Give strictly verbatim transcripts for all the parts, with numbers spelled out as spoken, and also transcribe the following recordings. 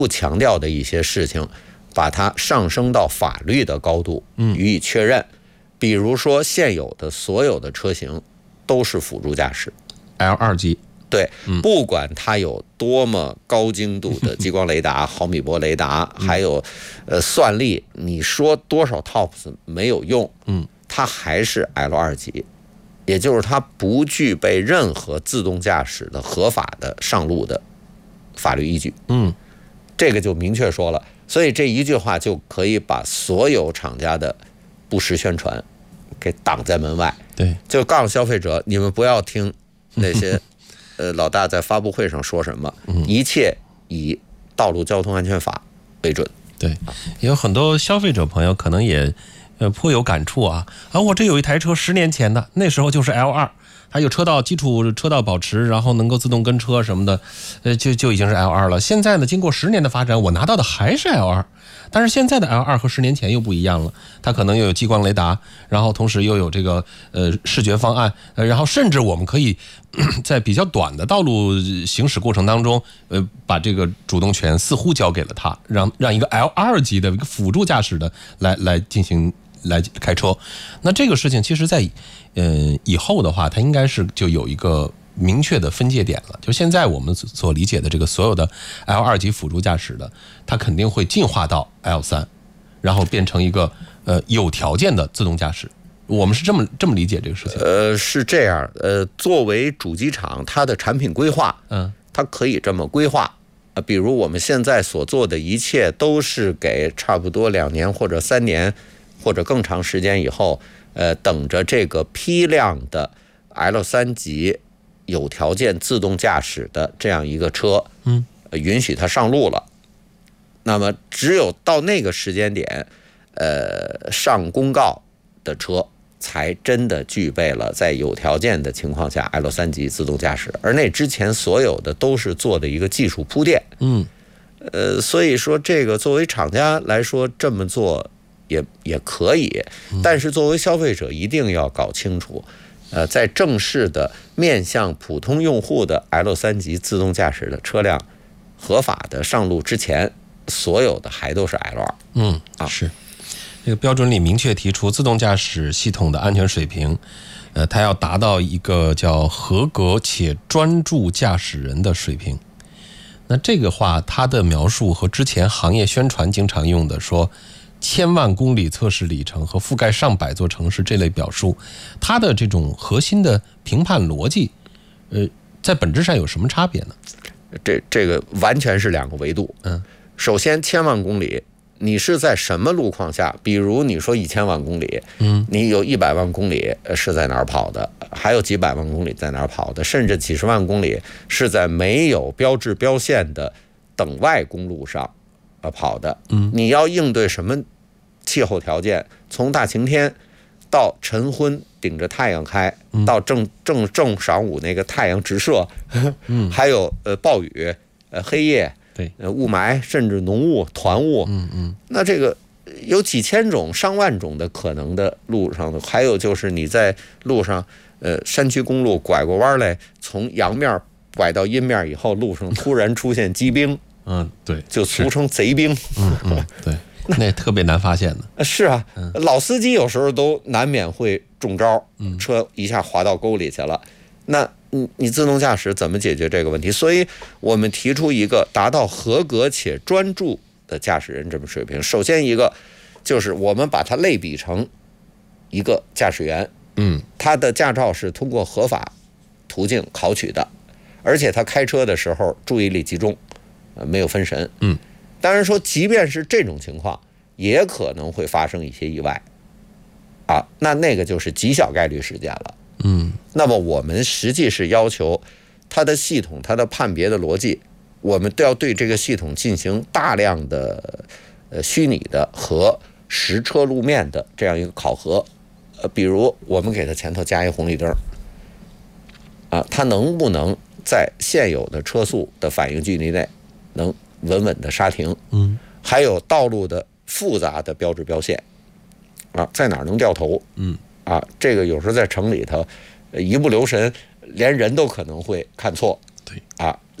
不强调的一些事情，把它上升到法律的高度予以确认。嗯、比如说，现有的所有的车型都是辅助驾驶 L 二 级。 对，不管它有多么高精度的激光雷达、毫米波雷达，还有呃算力，你说多少 T O P S 没有用，嗯，它还是 L 二 级，也就是它不具备任何自动驾驶的合法的上路的法律依据，嗯，这个就明确说了，所以这一句话就可以把所有厂家的不实宣传给挡在门外。 对， 就告诉消费者，你们不要听那些。呃，老大在发布会上说什么？一切以道路交通安全法为准。 对，有很多消费者朋友可能也呃颇有感触啊。啊，我这有一台车十年前的，那时候就是 L 二，还有车道基础车道保持，然后能够自动跟车什么的，呃，就就已经是 L 二了。现在呢，经过十年的发展，我拿到的还是 L 二。但是现在的 L 二和十年前又不一样了，它可能又有激光雷达，然后同时又有这个呃视觉方案，呃，然后甚至我们可以在比较短的道路行驶过程当中，呃，把这个主动权似乎交给了它，让让一个 L 二 级的一个辅助驾驶的来来进行来开车。那这个事情其实在呃以后的话，它应该是就有一个明确的分界点了。就现在我们所理解的这个所有的 L 二 级辅助驾驶的，它肯定会进化到 L 三，然后变成一个呃有条件的自动驾驶。我们是这么这么理解这个事情。 呃，是这样。呃，作为主机厂，它的产品规划，嗯，它可以这么规划。呃，比如我们现在所做的一切，都是给差不多两年或者三年或者更长时间以后，呃，等着这个批量的 L 三 级有条件自动驾驶的这样一个车，嗯，允许它上路了。那么只有到那个时间点，呃，上公告的车才真的具备了在有条件的情况下 L 三 级自动驾驶，而那之前所有的都是做的一个技术铺垫。嗯，呃，所以说这个作为厂家来说这么做也也可以，但是作为消费者一定要搞清楚。呃，在正式的面向普通用户的 L 三 级自动驾驶的车辆合法的上路之前，所有的还都是 L 二。 嗯，啊，是这个标准里明确提出，自动驾驶系统的安全水平，呃，它要达到一个叫合格且专注驾驶人的水平。那这个话，它的描述和之前行业宣传经常用的说千万公里测试里程和覆盖上百座城市这类表述，它的这种核心的评判逻辑，呃，在本质上有什么差别呢？ 这这个完全是两个维度。嗯，首先千万公里，你是在什么路况下？比如你说一千万公里，嗯，你有一百万公里是在哪儿跑的？还有几百万公里在哪儿跑的？甚至几十万公里是在没有标志标线的等外公路上呃跑的。嗯，你要应对什么气候条件？从大晴天到晨昏顶着太阳开，到正正正晌午那个太阳直射，嗯，还有呃暴雨、呃黑夜。 对， 呃，雾霾甚至浓雾、团雾，嗯嗯，那这个有几千种、上万种的可能的路上的，还有就是你在路上，呃，山区公路拐过弯来，从阳面拐到阴面以后，路上突然出现机兵， 嗯，对， 就俗称贼兵， 嗯嗯，对，那特别难发现的。 是啊，老司机有时候都难免会中招，车一下滑到沟里去了，那。你你自动驾驶怎么解决这个问题？所以我们提出一个达到合格且专注的驾驶人这么水平。首先一个就是我们把它类比成一个驾驶员，嗯，他的驾照是通过合法途径考取的，而且他开车的时候注意力集中，呃，没有分神，嗯。当然说，即便是这种情况，也可能会发生一些意外，啊，那那个就是极小概率事件了。嗯，那么我们实际是要求它的系统、它的判别的逻辑，我们都要对这个系统进行大量的呃虚拟的和实车路面的这样一个考核。呃，比如我们给它前头加一红绿灯，啊，它能不能在现有的车速的反应距离内能稳稳的刹停？嗯，还有道路的复杂的标志标线，啊，在哪儿能掉头？嗯。啊，这个有时候在城里头，一不留神，连人都可能会看错。 对， 啊，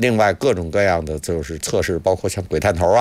另外各种各样的就是测试，包括像鬼探头啊。